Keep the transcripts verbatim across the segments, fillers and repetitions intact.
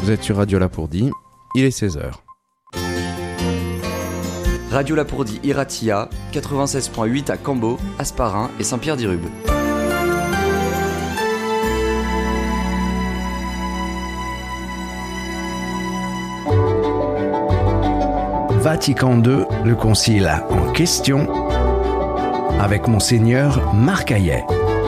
Vous êtes sur Radio Lapourdie, il est seize heures. Radio Lapourdie Iratia, quatre-vingt-seize virgule huit à Cambo, Hasparren et Saint-Pierre-d'Irube. Vatican deux, le concile en question, avec Monseigneur Marc Hayet.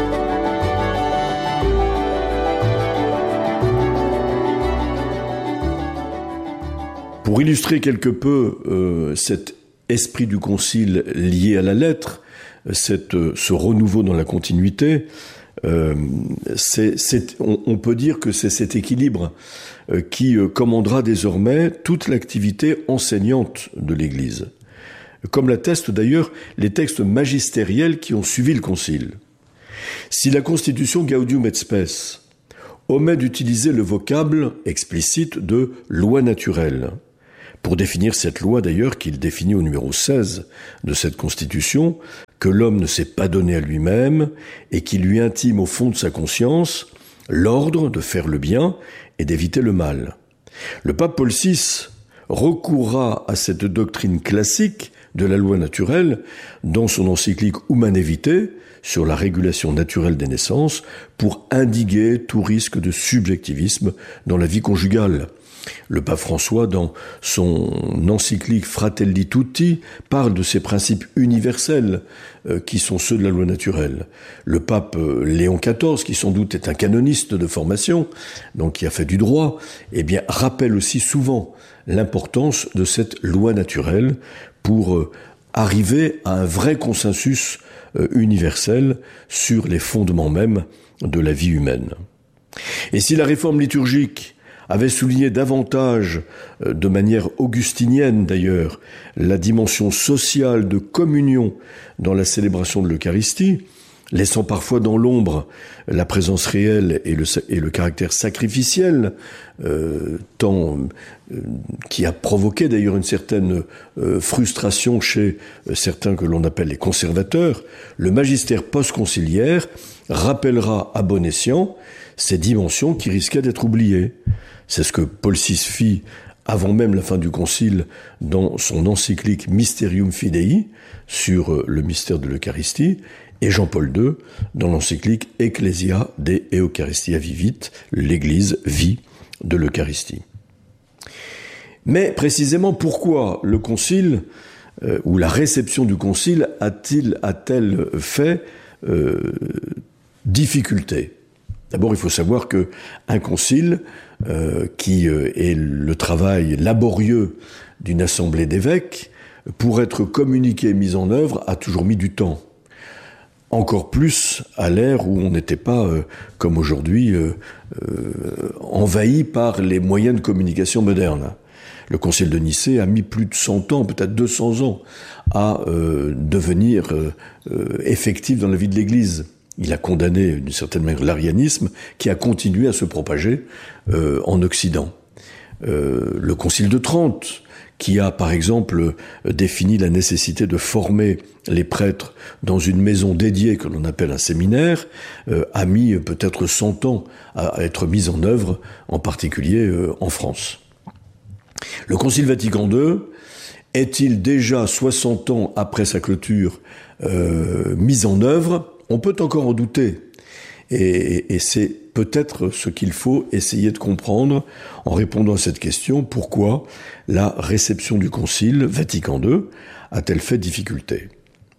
Pour illustrer quelque peu euh, cet esprit du concile lié à la lettre, cette, ce renouveau dans la continuité, euh, c'est, c'est, on, on peut dire que c'est cet équilibre euh, qui euh, commandera désormais toute l'activité enseignante de l'Église, comme l'attestent d'ailleurs les textes magistériels qui ont suivi le concile. Si la Constitution Gaudium et Spes omet d'utiliser le vocable explicite de loi naturelle, pour définir cette loi d'ailleurs qu'il définit au numéro seize de cette Constitution, que l'homme ne s'est pas donné à lui-même et qui lui intime au fond de sa conscience l'ordre de faire le bien et d'éviter le mal. Le pape Paul six recourra à cette doctrine classique de la loi naturelle dans son encyclique Humanae Vitae sur la régulation naturelle des naissances pour indiguer tout risque de subjectivisme dans la vie conjugale. Le pape François, dans son encyclique Fratelli Tutti, parle de ces principes universels euh, qui sont ceux de la loi naturelle. Le pape euh, Léon quatorze, qui sans doute est un canoniste de formation, donc qui a fait du droit, eh bien, rappelle aussi souvent l'importance de cette loi naturelle pour euh, arriver à un vrai consensus euh, universel sur les fondements mêmes de la vie humaine. Et si la réforme liturgique avait souligné davantage, de manière augustinienne d'ailleurs, la dimension sociale de communion dans la célébration de l'Eucharistie, laissant parfois dans l'ombre la présence réelle et le, et le caractère sacrificiel, euh, tant, euh, qui a provoqué d'ailleurs une certaine euh, frustration chez euh, certains que l'on appelle les conservateurs, le magistère post-conciliaire rappellera à bon escient ces dimensions qui risquaient d'être oubliées. C'est ce que Paul six fit avant même la fin du concile dans son encyclique Mysterium Fidei sur le mystère de l'Eucharistie et Jean-Paul deux dans l'encyclique Ecclesia de Eucharistia Vivit, l'Église vie de l'Eucharistie. Mais précisément pourquoi le concile euh, ou la réception du concile a-t-il, a-t-elle fait euh, difficulté ? D'abord, il faut savoir que un concile, euh, qui euh, est le travail laborieux d'une assemblée d'évêques, pour être communiqué et mis en œuvre, a toujours mis du temps. Encore plus à l'ère où on n'était pas, euh, comme aujourd'hui, euh, euh, envahi par les moyens de communication modernes. Le concile de Nicée a mis plus de cent ans, peut-être deux cents ans, à euh, devenir euh, euh, effectif dans la vie de l'Église. Il a condamné d'une certaine manière l'arianisme qui a continué à se propager euh, en Occident. Euh, le Concile de Trente, qui a par exemple défini la nécessité de former les prêtres dans une maison dédiée que l'on appelle un séminaire, euh, a mis peut-être cent ans à être mis en œuvre, en particulier euh, en France. Le Concile Vatican deux est-il déjà soixante ans après sa clôture euh, mis en œuvre ? On peut encore en douter, et, et c'est peut-être ce qu'il faut essayer de comprendre en répondant à cette question, pourquoi la réception du Concile Vatican deux a-t-elle fait difficulté ?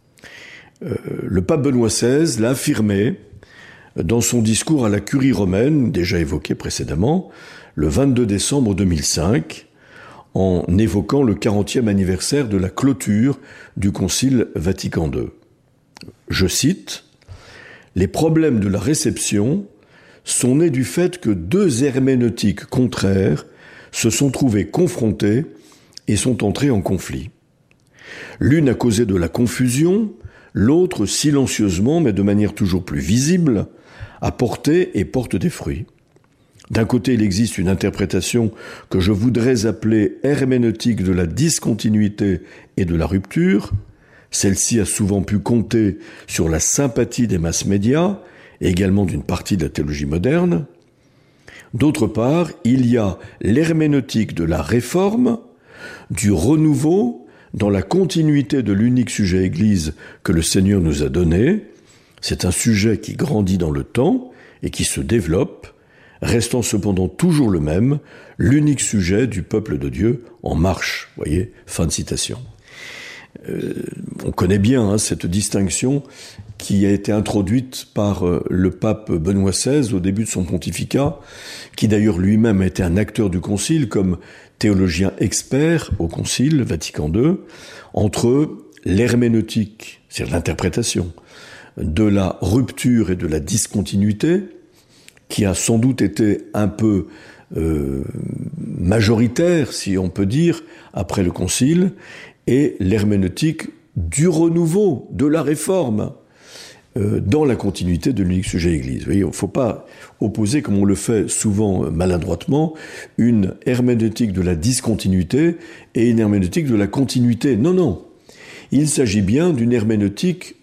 euh, Le pape Benoît seize l'a affirmé dans son discours à la Curie romaine, déjà évoqué précédemment, le vingt-deux décembre deux mille cinq, en évoquant le quarantième anniversaire de la clôture du Concile Vatican deux. Je cite: « Les problèmes de la réception sont nés du fait que deux herméneutiques contraires se sont trouvées confrontées et sont entrées en conflit. L'une a causé de la confusion, l'autre silencieusement, mais de manière toujours plus visible, a porté et porte des fruits. D'un côté, il existe une interprétation que je voudrais appeler herméneutique de la discontinuité et de la rupture. Celle-ci a souvent pu compter sur la sympathie des masses médias et également d'une partie de la théologie moderne. D'autre part, il y a l'herméneutique de la réforme, du renouveau, dans la continuité de l'unique sujet Église que le Seigneur nous a donné. C'est un sujet qui grandit dans le temps et qui se développe, restant cependant toujours le même, l'unique sujet du peuple de Dieu en marche. Vous voyez, fin de citation. Euh, on connaît bien hein, cette distinction qui a été introduite par euh, le pape Benoît seize au début de son pontificat, qui d'ailleurs lui-même a été un acteur du concile comme théologien expert au concile Vatican deux, entre l'herméneutique, c'est-à-dire l'interprétation, de la rupture et de la discontinuité, qui a sans doute été un peu euh, majoritaire, si on peut dire, après le concile, et l'herméneutique du renouveau, de la réforme, euh, dans la continuité de l'unique sujet Église. Vous voyez, il ne faut pas opposer, comme on le fait souvent maladroitement, une herméneutique de la discontinuité et une herméneutique de la continuité. Non, non. Il s'agit bien d'une herméneutique